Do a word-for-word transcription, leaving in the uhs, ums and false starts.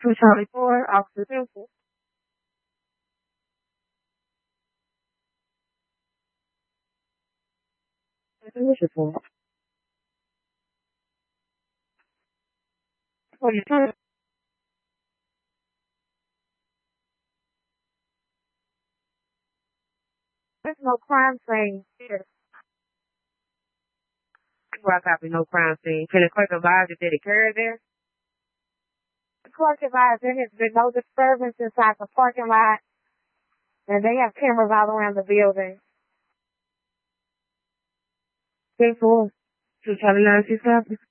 two Charlie four, Officer Simple. What's your fault? What are you trying to... There's no crime scene here. Well, I copy no crime scene. Can the clerk advise if it occurred there? The clerk advised there has been no disturbance inside the parking lot, and they have cameras all around the building. ten four, two Charlie nine six seven.